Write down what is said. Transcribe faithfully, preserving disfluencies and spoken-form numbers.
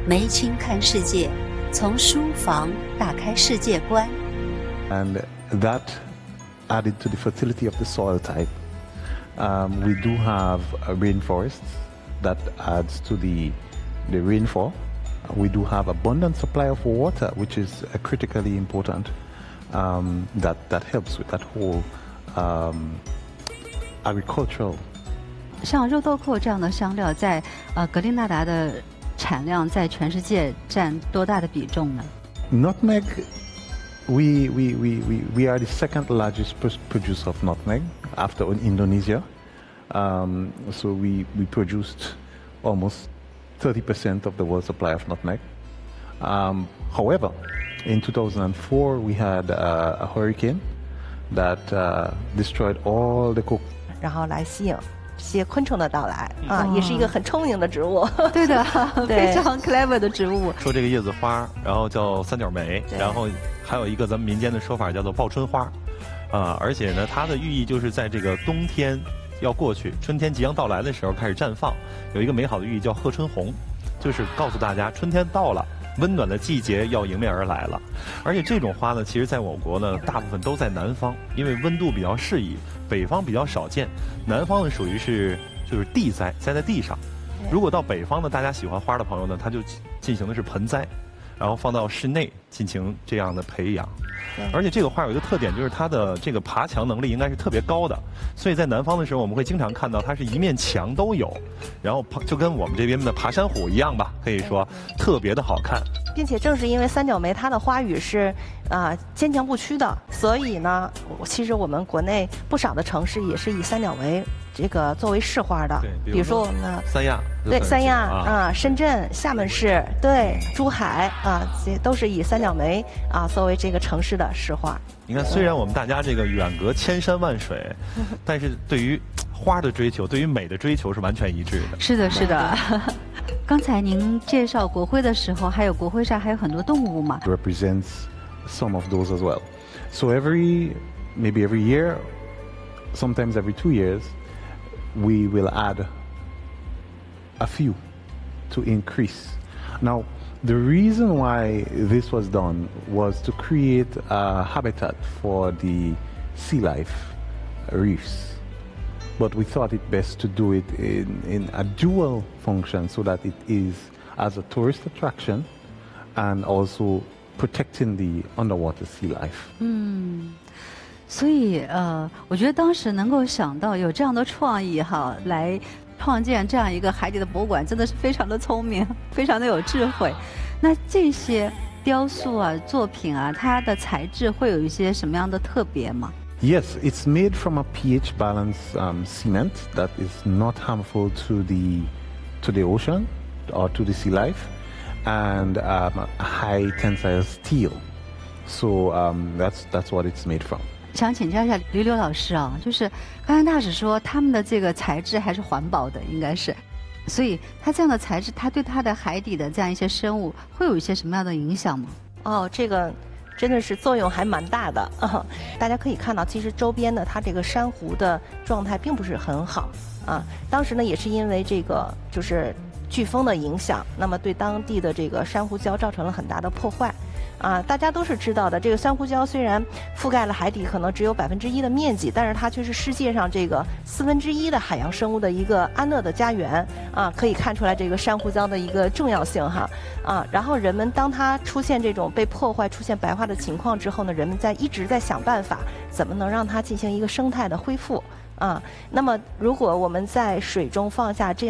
梅青看世界，从书房打开世界观。 And that added to the fertility of the soil type. Um, we do have a rainforest that adds to the, the rainfall. We do have abundant supply of water, which is uh, critically important. Um, that, that helps with that whole um, agricultural. 像肉豆蔻这样的香料在，呃格林纳达的产量在全世界占多大的比重呢？ Nutmeg, we, we, we, we, we are the second largest producer of nutmeg after Indonesia. Um, so we, we produced almost thirty percent of the world supply of nutmeg. Um, however, in two thousand four we had uh, a hurricane that uh, destroyed all the cocoa. 然后来吸引这些昆虫的到来啊，也是一个很聪明的植物。 对的，非常 clever 的植物。 说这个叶子花，然后叫三角梅，然后还有一个咱们民间的说法叫做报春花，啊，而且呢，它的寓意就是在这个冬天要过去，春天即将到来的时候开始绽放，有一个美好的寓意叫贺春红，就是告诉大家春天到了。温暖的季节要迎面而来了，而且这种花呢，其实在我国呢，大部分都在南方，因为温度比较适宜，北方比较少见。南方呢，属于是就是地栽，栽在地上。如果到北方呢，大家喜欢花的朋友呢，他就进行的是盆栽，然后放到室内进行这样的培养。而且这个花有一个特点，就是它的这个爬墙能力应该是特别高的，所以在南方的时候，我们会经常看到它是一面墙都有，然后就跟我们这边的爬山虎一样吧，可以说特别的好看。 并且正是因为三角梅它的花语是啊、呃、坚强不屈的，所以呢，其实我们国内不少的城市也是以三角梅这个作为市花的， 比如说我们的三亚， 对三亚啊、 呃，深圳、厦门市，对珠海啊，这、呃、都是以三角梅啊作为这个城市的市花。 你看，虽然我们大家这个远隔千山万水，但是对于花的追求，对于美的追求是完全一致的。 是的，是的。刚才您介绍国徽的时候，还有国徽上还有很多动物嘛 ？Represents some of those as well. So every maybe every year, sometimes every two years, we will add a few to increase. Now, the reason why this was done was to create a habitat for the sea life reefs. But we thought it best to do it in, in a dual function so that it is as a tourist attraction and also protecting the underwater sea life. 嗯，所以呃，我觉得当时能够想到有这样的创意哈，来创建这样一个海底的博物馆，真的是非常的聪明，非常的有智慧。那这些雕塑啊、作品啊，它的材质会有一些什么样的特别吗？ Yes, it's made from a pH balanced um, cement that is not harmful to the to the ocean or to the sea life, and um, high tensile steel. So um, that's that's what it's made from. 想请教一下吕柳老师啊，就是刚才大使说他们的这个材质还是环保的，应该是，所以它这样的材质，它对它的海底的这样一些生物会有一些什么样的影响吗？ 哦，这个。 真的是作用还蛮大的啊！大家可以看到，其实周边的它这个珊瑚的状态并不是很好啊。当时呢，也是因为这个就是飓风的影响，那么对当地的这个珊瑚礁造成了很大的破坏。啊，大家都是知道的，这个珊瑚礁虽然覆盖了海底可能只有百分之一的面积，但是它却是世界上这个四分之一的海洋生物的一个安乐的家园啊，可以看出来这个珊瑚礁的一个重要性哈啊。然后人们当它出现这种被破坏、出现白化的情况之后呢，人们在一直在想办法，怎么能让它进行一个生态的恢复啊。那么如果我们在水中放下这